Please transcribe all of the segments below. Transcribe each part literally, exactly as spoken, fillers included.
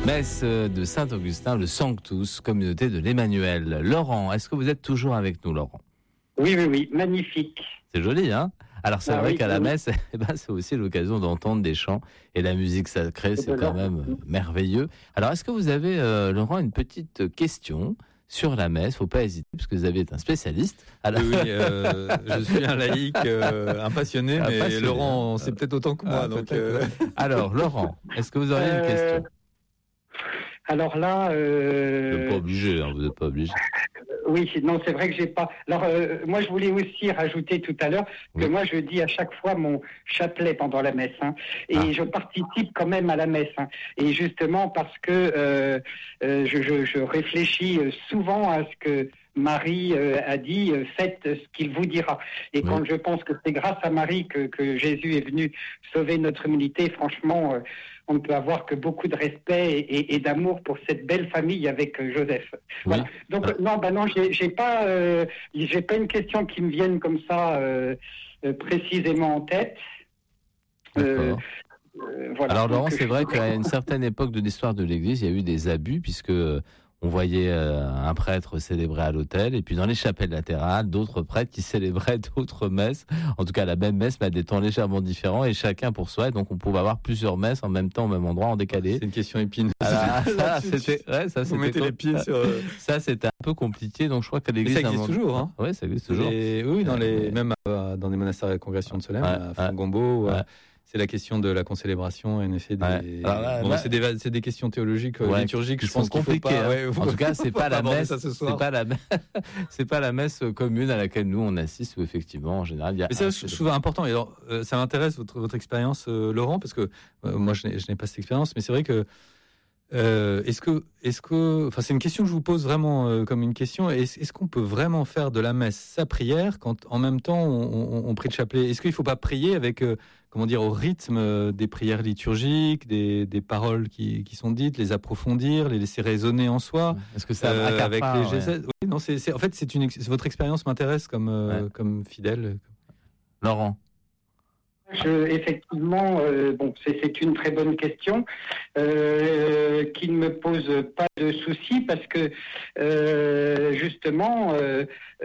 Messe de Saint-Augustin, le Sanctus, communauté de l'Emmanuel. Laurent, est-ce que vous êtes toujours avec nous, Laurent ? Oui, oui, oui, magnifique. C'est joli, hein ? Alors c'est ah, vrai oui, qu'à la oui. messe, eh ben, c'est aussi l'occasion d'entendre des chants et la musique sacrée, c'est quand même euh, merveilleux. Alors est-ce que vous avez, euh, Laurent, une petite question sur la messe ? Faut pas hésiter, parce que vous avez été un spécialiste. Alors... Oui, euh, je suis un laïc, euh, un passionné, mais passionné, Laurent, hein. c'est peut-être autant que moi. Ah, donc, euh... Alors, Laurent, est-ce que vous auriez Euh, une question ? Alors là, euh... Vous n'êtes pas obligé, hein, vous n'êtes pas obligé. Oui, non, c'est vrai que j'ai pas. Alors, euh, moi, je voulais aussi rajouter tout à l'heure que Oui. moi, je dis à chaque fois mon chapelet pendant la messe, hein, et Ah. je participe quand même à la messe, hein, et justement parce que euh, euh, je, je, je réfléchis souvent à ce que Marie euh, a dit, euh, faites ce qu'il vous dira. Et Oui. quand je pense que c'est grâce à Marie que, que Jésus est venu sauver notre humanité, franchement, euh, on ne peut avoir que beaucoup de respect et, et, et d'amour pour cette belle famille avec euh, Joseph. Oui. Voilà. Donc Ah. non, bah non, j'ai, j'ai pas, euh, j'ai pas une question qui me vienne comme ça euh, euh, précisément en tête. Euh, D'accord. euh, voilà. Alors Laurent, Donc, c'est je- vrai qu'à une certaine époque de l'histoire de l'Église, il y a eu des abus puisque euh, on voyait euh, un prêtre célébrer à l'autel et puis dans les chapelles latérales, d'autres prêtres qui célébraient d'autres messes, en tout cas la même messe mais à des temps légèrement différents et chacun pour soi. Et donc on pouvait avoir plusieurs messes en même temps au même endroit en décalé. c'est une question épineuse. Ah, ça, c'était, ouais, ça, Vous c'était mettez les pieds sur. euh, Ça, c'était un peu compliqué, donc je crois que Mais l'Église. ça existe a un moment- toujours, hein. Ouais, ça existe toujours. les- Oui, dans les, Euh, même euh, dans des monastères de la congrégation de Solesmes, Ouais, à ouais. Fongombo, Ouais. euh, c'est la question de la concélébration, en effet. Des... Ouais. Alors là, bon, là- c'est, des, c'est des questions théologiques, euh, Ouais, liturgiques. qui Je pense sont qu'il faut compliquées, pas. hein. Ouais, faut- En tout cas, c'est faut pas la aborder messe. ça ce C'est soir. pas la, me- c'est pas la messe commune à laquelle nous on assiste où effectivement, en général, il y a. Mais c'est un je seul- trouve important. Et alors, euh, ça m'intéresse votre, votre expérience, euh, Laurent, parce que euh, moi, je n'ai, je n'ai pas cette expérience, mais c'est vrai que euh, est-ce que, est-ce que, enfin, c'est une question que je vous pose vraiment euh, comme une question. Est-ce, est-ce qu'on peut vraiment faire de la messe sa prière quand, en même temps, on, on, on prie le chapelet ? Est-ce qu'il ne faut pas prier avec, euh, comment dire, au rythme euh, des prières liturgiques, des, des paroles qui, qui sont dites, les approfondir, les laisser résonner en soi? Est-ce que ça Euh, accapare, avec les ouais. gestes. Oui, non, c'est, c'est en fait c'est une ex- votre expérience m'intéresse comme euh, Ouais. comme fidèle. Laurent. Je, effectivement, euh, bon, c'est, c'est une très bonne question euh, qui ne me pose pas de soucis parce que euh, justement, euh,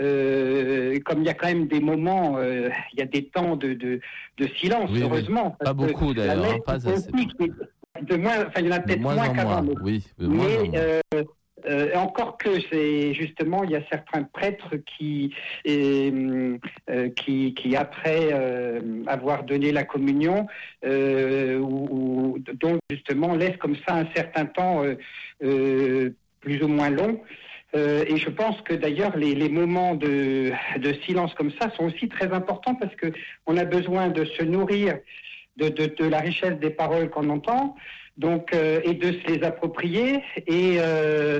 euh, comme il y a quand même des moments, euh, il y a des temps de, de, de silence, Oui, oui. heureusement. Pas parce que beaucoup, d'ailleurs, la messe, hein, pas c'est assez. aussi qui est de moins, enfin, il y en a De peut-être moins moins en qu'avant. moins. mais- Oui, de moins en mais moins. euh, euh, encore que c'est justement, il y a certains prêtres qui, euh, euh, qui, qui après euh, avoir donné la communion, euh, ou, ou donc justement laissent comme ça un certain temps euh, euh, plus ou moins long. Euh, et je pense que d'ailleurs les, les moments de, de silence comme ça sont aussi très importants parce que on a besoin de se nourrir de, de, de la richesse des paroles qu'on entend, donc euh, et de se les approprier et euh,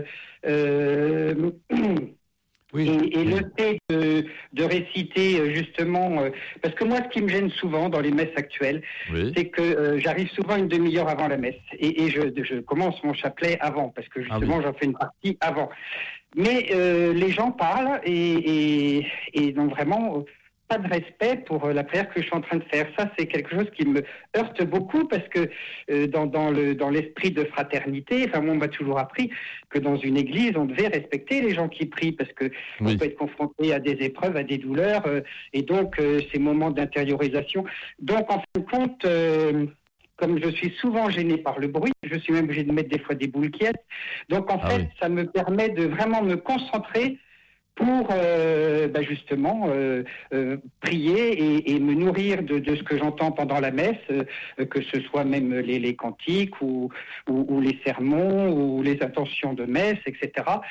euh, Oui. et, et le fait de, de réciter euh, justement, euh, parce que moi ce qui me gêne souvent dans les messes actuelles, Oui. c'est que euh, j'arrive souvent une demi-heure avant la messe et, et je, je commence mon chapelet avant parce que justement Ah oui. j'en fais une partie avant. Mais euh, les gens parlent et, et, et n'ont vraiment euh, pas de respect pour euh, la prière que je suis en train de faire. Ça, c'est quelque chose qui me heurte beaucoup parce que euh, dans, dans, le, dans l'esprit de fraternité, enfin, moi, on m'a toujours appris que dans une église, on devait respecter les gens qui prient parce que Oui. on peut être confronté à des épreuves, à des douleurs, euh, et donc euh, ces moments d'intériorisation. Donc, en fin de compte, euh, comme je suis souvent gêné par le bruit, je suis même obligé de mettre des fois des boules quiètes. Donc, en Ah fait, oui. ça me permet de vraiment me concentrer pour euh, bah justement euh, euh, prier et, et me nourrir de, de ce que j'entends pendant la messe, euh, que ce soit même les, les cantiques ou, ou, ou les sermons ou les intentions de messe, et cetera.